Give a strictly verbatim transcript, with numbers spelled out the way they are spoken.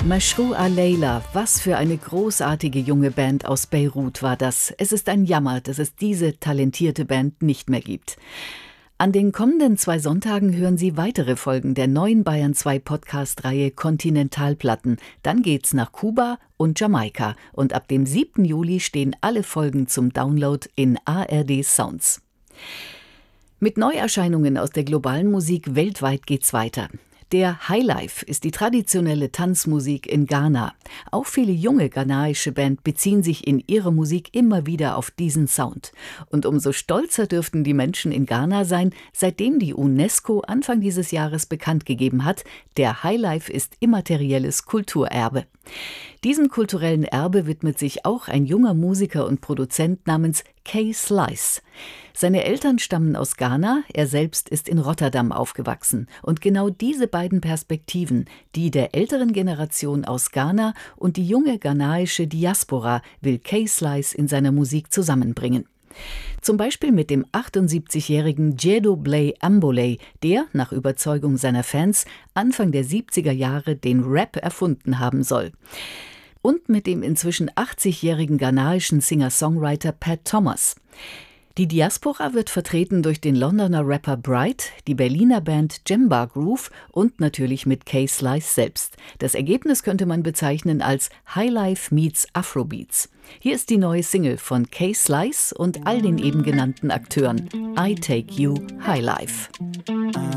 Mashrou'a Leila, was für eine großartige junge Band aus Beirut war das. Es ist ein Jammer, dass es diese talentierte Band nicht mehr gibt. An den kommenden zwei Sonntagen hören Sie weitere Folgen der neuen Bayern zwei Podcast-Reihe Kontinentalplatten. Dann geht's nach Kuba und Jamaika. Und ab dem siebten Juli stehen alle Folgen zum Download in A R D Sounds. Mit Neuerscheinungen aus der globalen Musik weltweit geht's weiter. Der Highlife ist die traditionelle Tanzmusik in Ghana. Auch viele junge ghanaische Bands beziehen sich in ihrer Musik immer wieder auf diesen Sound. Und umso stolzer dürften die Menschen in Ghana sein, seitdem die UNESCO Anfang dieses Jahres bekannt gegeben hat, der Highlife ist immaterielles Kulturerbe. Diesem kulturellen Erbe widmet sich auch ein junger Musiker und Produzent namens Kay Slice. Seine Eltern stammen aus Ghana, er selbst ist in Rotterdam aufgewachsen. Und genau diese beiden Perspektiven, die der älteren Generation aus Ghana und die junge ghanaische Diaspora, will Kay Slice in seiner Musik zusammenbringen. Zum Beispiel mit dem achtundsiebzigjährigen Djedo Blay Ambolay, der, nach Überzeugung seiner Fans, Anfang der siebziger Jahre den Rap erfunden haben soll. Und mit dem inzwischen achtzigjährigen ghanaischen Singer-Songwriter Pat Thomas. Die Diaspora wird vertreten durch den Londoner Rapper Bright, die Berliner Band Jemba Groove und natürlich mit Kay Slice selbst. Das Ergebnis könnte man bezeichnen als Highlife meets Afrobeats. Hier ist die neue Single von Kay Slice und all den eben genannten Akteuren. I Take You Highlife.